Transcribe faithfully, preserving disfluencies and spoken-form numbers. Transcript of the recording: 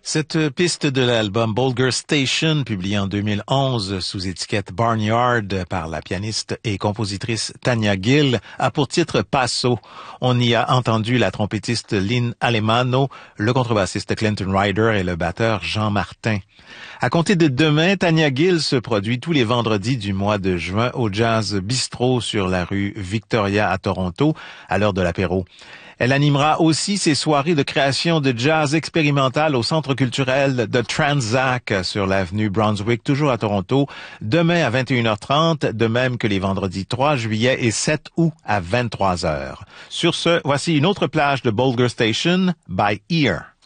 Cette piste de l'album Bolger Station, publié en deux mille onze sous étiquette Barnyard par la pianiste et compositrice Tanya Gill, a pour titre Paso. On y a entendu la trompettiste Lynn Alemano, le contrebassiste Clinton Ryder et le batteur Jean Martin. À compter de demain, Tanya Gill se produit tous les vendredis du mois de juin au Jazz Bistro sur la rue Victoria à Toronto, à l'heure de l'apéro. Elle animera aussi ses soirées de création de jazz expérimental au Centre culturel de Tranzac sur l'avenue Brunswick, toujours à Toronto, demain à vingt et une heures trente, de même que les vendredis trois juillet et sept août à vingt-trois heures. Sur ce, voici une autre plage de Bolger Station, by Ear.